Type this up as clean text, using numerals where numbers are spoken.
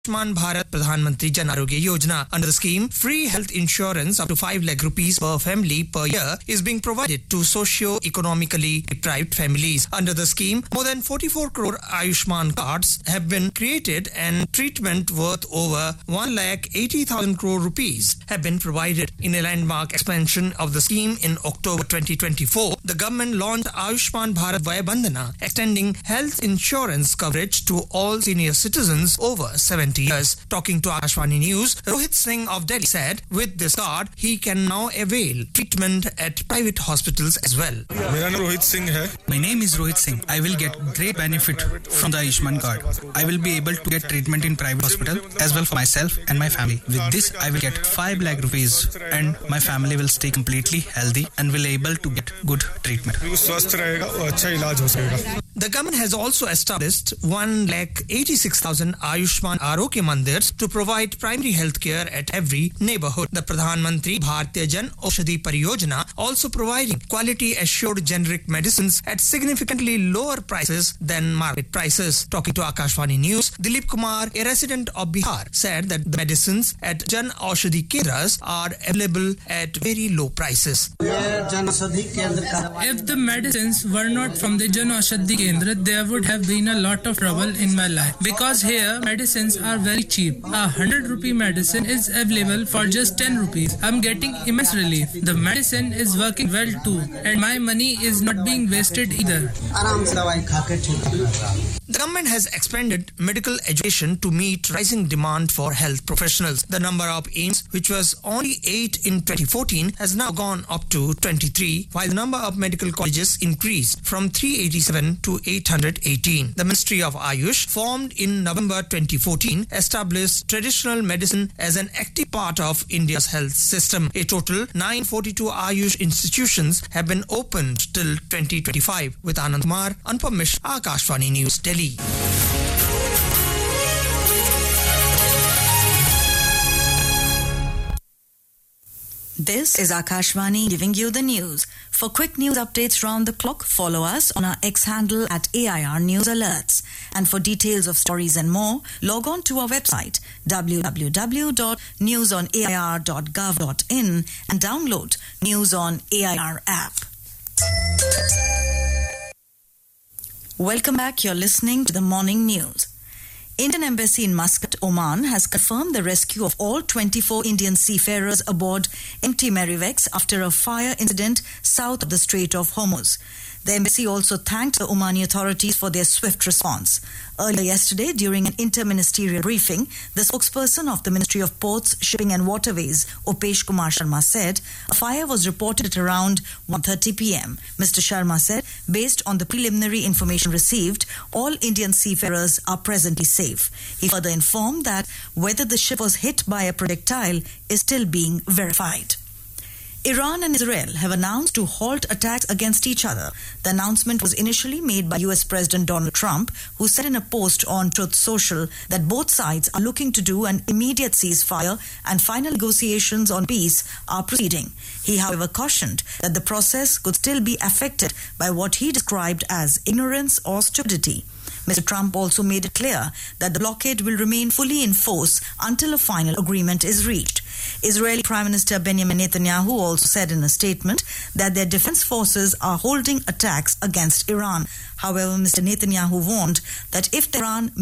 Ayushman Bharat Pradhan Mantri Jan Arogya Yojana. Under the scheme, free health insurance up to 5 lakh rupees per family per year is being provided to socio-economically deprived families. Under the scheme, more than 44 crore Ayushman cards have been created and treatment worth over 1,80,000 crore rupees have been provided. In a landmark expansion of the scheme in October 2024, the government launched Ayushman Bharat Vaya Bandhana, extending health insurance coverage to all senior citizens over 70 years. Talking to Akashvani News, Rohit Singh of Delhi said with this card, he can now avail treatment at private hospitals as well. My name is Rohit Singh. I will get great benefit from the Ayushman card. I will be able to get treatment in private hospital as well for myself and my family. With this, I will get 5 lakh rupees and my family will stay completely healthy and will able to get good treatment. The government has also established 1,86,000 Ayushman Arogya Mandirs to provide primary health care at every neighborhood. The Pradhan Mantri Bharatiya Jan Aushadhi Pariyojana also providing quality assured generic medicines at significantly lower prices than market prices. Talking to Akashvani News, Dilip Kumar, a resident of Bihar, said that the medicines at Jan Aushadhi Kendras are available at very low prices. If the medicines were not from the Jan Aushadhi Kendra, there would have been a lot of trouble in my life. Because here, medicines are very cheap. A 100 rupee medicine is available for just 10 rupees. I'm getting immense relief. The medicine is working well too. And my money is not being wasted either. The government has expanded medical education to meet rising demand for health professionals. The number of AIIMS, which was only 8 in 2014, has now gone up to 23, while the number of medical colleges increased from 387 to 818. The Ministry of Ayush, formed in November 2014, established traditional medicine as an active part of India's health system. A total 942 Ayush institutions have been opened till 2025. With Anand Kumar, Anupam Mishra, Akashvani News, Delhi. This is Akashvani giving you the news. For quick news updates round the clock, follow us on our X handle at AIR News Alerts. And for details of stories and more, log on to our website www.newsonair.gov.in and download News on AIR app. Welcome back. You're listening to the morning news. Indian Embassy in Muscat, Oman has confirmed the rescue of all 24 Indian seafarers aboard MT Merriwex after a fire incident south of the Strait of Hormuz. The embassy also thanked the Omani authorities for their swift response. Earlier yesterday, during an inter-ministerial briefing, the spokesperson of the Ministry of Ports, Shipping and Waterways, Upesh Kumar Sharma, said a fire was reported at around 1:30 p.m. Mr. Sharma said, based on the preliminary information received, all Indian seafarers are presently safe. He further informed that whether the ship was hit by a projectile is still being verified. Iran and Israel have announced to halt attacks against each other. The announcement was initially made by US President Donald Trump, who said in a post on Truth Social that both sides are looking to do an immediate ceasefire and final negotiations on peace are proceeding. He, however, cautioned that the process could still be affected by what he described as ignorance or stupidity. Mr. Trump also made it clear that the blockade will remain fully in force until a final agreement is reached. Israeli Prime Minister Benjamin Netanyahu also said in a statement that their defense forces are holding attacks against Iran. However, Mr. Netanyahu warned that if Iran